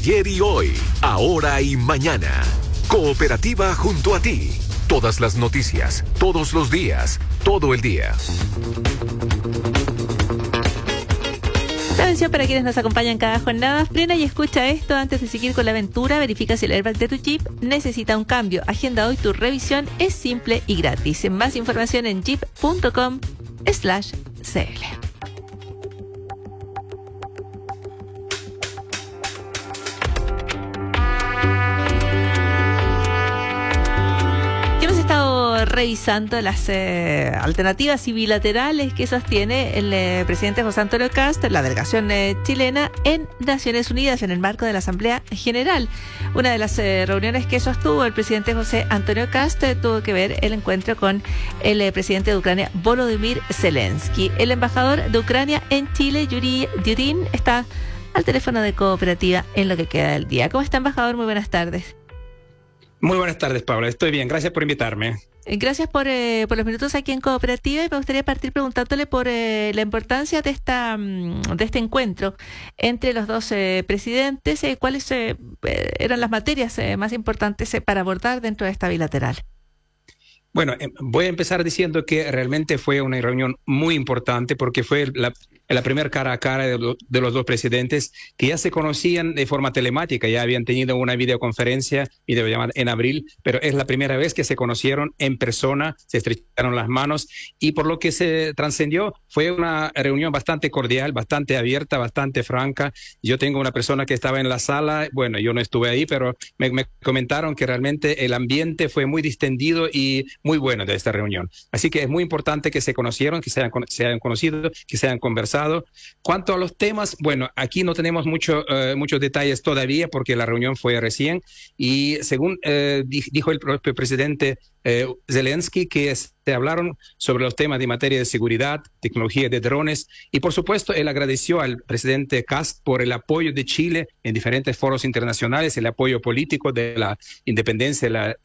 Ayer y hoy, ahora y mañana. Cooperativa junto a ti. Todas las noticias, todos los días, todo el día. Atención para quienes nos acompañan cada jornada. Frena y escucha esto antes de seguir con la aventura. Verifica si el airbag de tu Jeep necesita un cambio. Agenda hoy tu revisión. Es simple y gratis. Más información en jeep.com/cl. Revisando las alternativas y bilaterales que sostiene el presidente José Antonio Kast, la delegación chilena en Naciones Unidas en el marco de la Asamblea General. Una de las reuniones que sostuvo el presidente José Antonio Kast tuvo que ver el encuentro con el presidente de Ucrania, Volodymyr Zelensky. El embajador de Ucrania en Chile, Yuri Diurin, está al teléfono de Cooperativa en lo que queda del día. ¿Cómo está, embajador? Muy buenas tardes. Muy buenas tardes, Paula. Estoy bien. Gracias por invitarme. Gracias por los minutos aquí en Cooperativa, y me gustaría partir preguntándole por la importancia de este encuentro entre los dos presidentes. ¿Cuáles eran las materias más importantes para abordar dentro de esta bilateral? Bueno, voy a empezar diciendo que realmente fue una reunión muy importante porque fue la primera cara a cara de los dos presidentes que ya se conocían de forma telemática, ya habían tenido una videoconferencia, videollamada en abril, pero es la primera vez que se conocieron en persona, se estrecharon las manos y por lo que se trascendió fue una reunión bastante cordial, bastante abierta, bastante franca. Yo tengo una persona que estaba en la sala, bueno, yo no estuve ahí, pero me comentaron que realmente el ambiente fue muy distendido y muy bueno de esta reunión. Así que es muy importante que se conocieron, que se hayan conocido, que se hayan conversado. Cuanto a los temas, bueno, aquí no tenemos muchos detalles todavía porque la reunión fue recién y según dijo el propio presidente Zelensky, que se hablaron sobre los temas de materia de seguridad, tecnología de drones y por supuesto él agradeció al presidente Kast por el apoyo de Chile en diferentes foros internacionales, el apoyo político de la independencia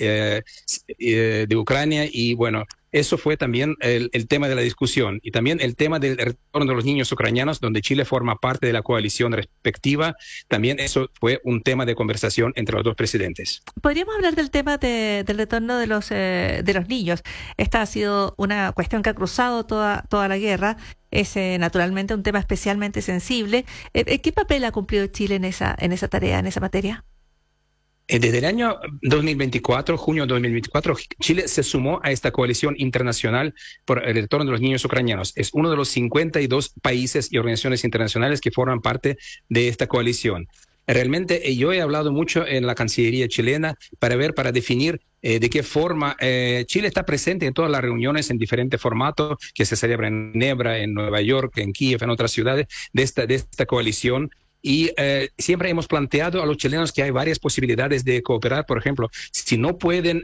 de Ucrania y bueno, eso fue también el tema de la discusión y también el tema del retorno de los niños ucranianos, donde Chile forma parte de la coalición respectiva. También eso fue un tema de conversación entre los dos presidentes. ¿Podríamos hablar del tema del retorno de los niños? Esta ha sido una cuestión que ha cruzado toda la guerra. Es naturalmente un tema especialmente sensible. ¿Qué papel ha cumplido Chile en esa tarea, en esa materia? Desde el año 2024, junio de 2024, Chile se sumó a esta coalición internacional por el retorno de los niños ucranianos. Es uno de los 52 países y organizaciones internacionales que forman parte de esta coalición. Realmente yo he hablado mucho en la Cancillería chilena para definir de qué forma Chile está presente en todas las reuniones en diferentes formatos que se celebran en Ginebra, en Nueva York, en Kiev, en otras ciudades de esta coalición. Y siempre hemos planteado a los chilenos que hay varias posibilidades de cooperar. Por ejemplo, si no pueden,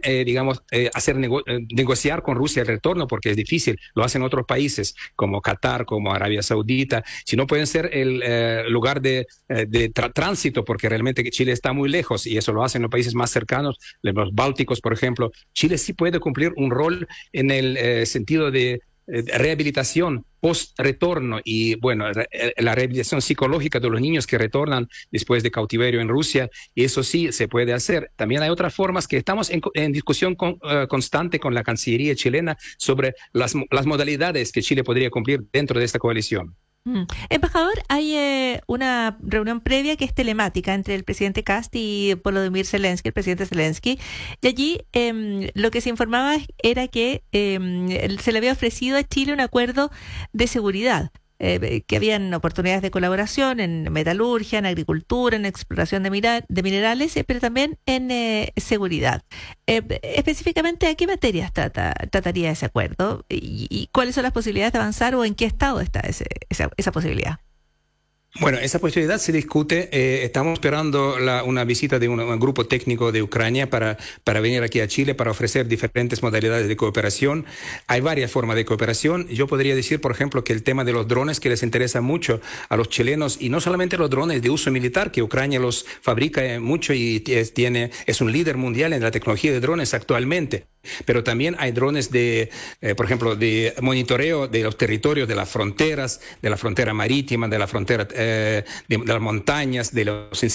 negociar con Rusia el retorno, porque es difícil, lo hacen otros países como Qatar, como Arabia Saudita. Si no pueden ser el lugar de tránsito, porque realmente Chile está muy lejos y eso lo hacen los países más cercanos, los bálticos, por ejemplo. Chile sí puede cumplir un rol en el sentido de rehabilitación post-retorno y bueno, la rehabilitación psicológica de los niños que retornan después de cautiverio en Rusia, y eso sí se puede hacer. También hay otras formas que estamos en discusión constante con la Cancillería chilena sobre las modalidades que Chile podría cumplir dentro de esta coalición. Embajador, hay una reunión previa que es telemática entre el presidente Kast y Volodymyr Zelensky, el presidente Zelensky, y allí lo que se informaba era que se le había ofrecido a Chile un acuerdo de seguridad, que habían oportunidades de colaboración en metalurgia, en agricultura, en exploración de minerales, pero también en seguridad. Específicamente, ¿a qué materias trataría ese acuerdo? ¿Y cuáles son las posibilidades de avanzar o en qué estado está esa posibilidad? Bueno, esa posibilidad se discute. Estamos esperando una visita de un grupo técnico de Ucrania para venir aquí a Chile para ofrecer diferentes modalidades de cooperación. Hay varias formas de cooperación. Yo podría decir, por ejemplo, que el tema de los drones, que les interesa mucho a los chilenos, y no solamente los drones de uso militar, que Ucrania los fabrica mucho y es un líder mundial en la tecnología de drones actualmente. Pero también hay drones por ejemplo, de monitoreo de los territorios, de las fronteras, de la frontera marítima, de la frontera de las montañas, de los